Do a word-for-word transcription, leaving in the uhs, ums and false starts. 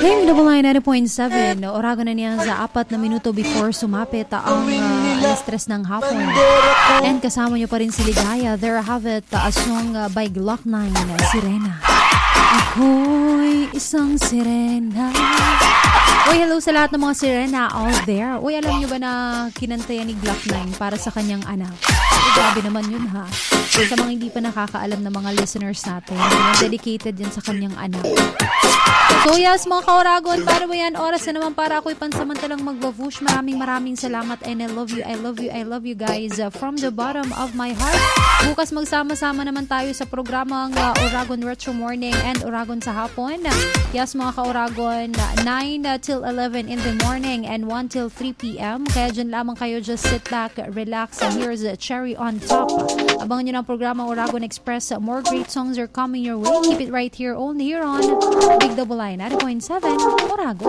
Okay, double line ninety point seven. Orago na niya sa apat na minuto before sumapit ang uh, alas tres ng hapon. And kasama niyo pa rin si Ligaya. There I have it, a song uh, by Glock nine, Sirena. Ako'y isang sirena. Uy, hello sa lahat ng mga sirena out there. Uy, alam niyo ba na kinanta yan ni Glock nine para sa kanyang anak? Uy, grabe naman yun ha. Sa mga hindi pa nakakaalam na mga listeners natin, dedicated yan sa kanyang anak. So yes, mga kaoragon, para mo yan, oras na naman para ako'y pansamantalang magbavush. Maraming maraming salamat and I love you, I love you, I love you guys uh, from the bottom of my heart. Bukas magsama-sama naman tayo sa programang uh, Oragon Retro Morning and Oragon sa hapon. Yes, mga kaoragon, nine uh, till eleven in the morning and one till three p.m. Kaya dyan lamang kayo, just sit back, relax, and here's a cherry on top. Abangan nyo ng programa Oragon Express. More great songs are coming your way. Keep it right here, only here on Big Double I ninety point seven Oragon.